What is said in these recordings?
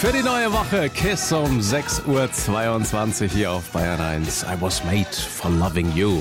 Für die neue Woche KISS um 6:22 Uhr hier auf Bayern 1. I was made for loving you.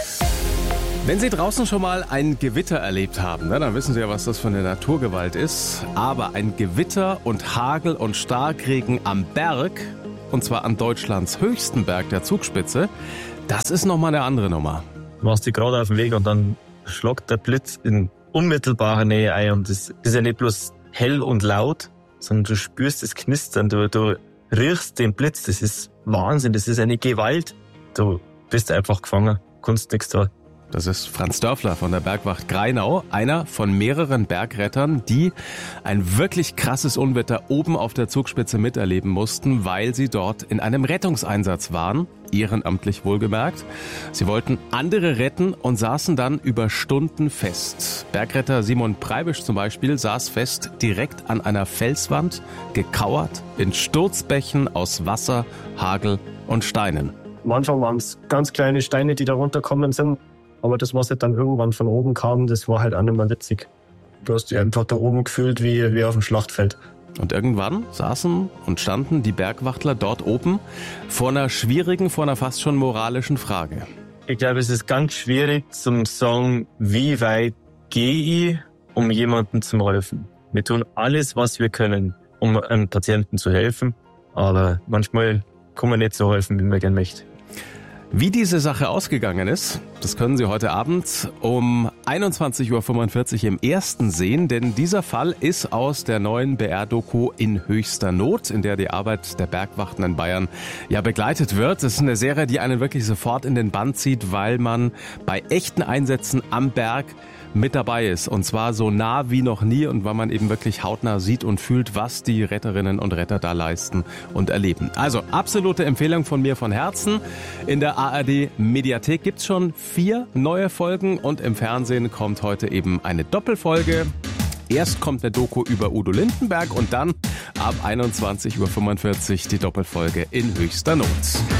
Wenn Sie draußen schon mal ein Gewitter erlebt haben, dann wissen Sie ja, was das für eine Naturgewalt ist. Aber ein Gewitter und Hagel und Starkregen am Berg, und zwar an Deutschlands höchsten Berg, der Zugspitze, das ist nochmal eine andere Nummer. Du machst dich gerade auf den Weg und dann schlagt der Blitz in unmittelbarer Nähe ein. Und das ist ja nicht bloß hell und laut, sondern du spürst das Knistern, du riechst den Blitz. Das ist Wahnsinn, das ist eine Gewalt. Du bist einfach gefangen, kannst nichts tun. Das ist Franz Dörfler von der Bergwacht Grainau, einer von mehreren Bergrettern, die ein wirklich krasses Unwetter oben auf der Zugspitze miterleben mussten, weil sie dort in einem Rettungseinsatz waren, ehrenamtlich wohlgemerkt. Sie wollten andere retten und saßen dann über Stunden fest. Bergretter Simon Preibisch zum Beispiel saß fest direkt an einer Felswand, gekauert in Sturzbächen aus Wasser, Hagel und Steinen. Am Anfang waren es ganz kleine Steine, die da runtergekommen sind. Aber das, was dann irgendwann von oben kam, das war halt auch nicht mehr witzig. Du hast dich einfach da oben gefühlt wie auf dem Schlachtfeld. Und irgendwann saßen und standen die Bergwachtler dort oben vor einer schwierigen, vor einer fast schon moralischen Frage. Ich glaube, es ist ganz schwierig zum sagen, wie weit gehe ich, um jemandem zu helfen. Wir tun alles, was wir können, um einem Patienten zu helfen. Aber manchmal kann man nicht so helfen, wie man gerne möchte. Wie diese Sache ausgegangen ist, das können Sie heute Abend um 21:45 Uhr im Ersten sehen, denn dieser Fall ist aus der neuen BR-Doku In höchster Not, in der die Arbeit der Bergwachten in Bayern ja begleitet wird. Das ist eine Serie, die einen wirklich sofort in den Bann zieht, weil man bei echten Einsätzen am Berg mit dabei ist. Und zwar so nah wie noch nie und weil man eben wirklich hautnah sieht und fühlt, was die Retterinnen und Retter da leisten und erleben. Also absolute Empfehlung von mir von Herzen. In der ARD Mediathek gibt's schon 4 neue Folgen und im Fernsehen kommt heute eben eine Doppelfolge. Erst kommt eine Doku über Udo Lindenberg und dann ab 21:45 Uhr die Doppelfolge In höchster Not.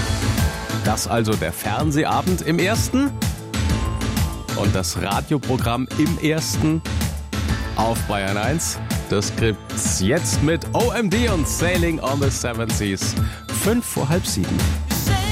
Das also der Fernsehabend im Ersten. Und das Radioprogramm im Ersten auf Bayern 1, das gibt's jetzt mit OMD und Sailing on the Seven Seas. 6:55.